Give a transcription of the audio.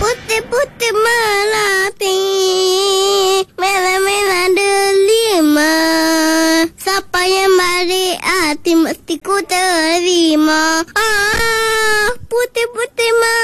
Putih-putih melati, merah-merah delima. Siapa yang baik hati mesti ku terima. Putih-putih melati.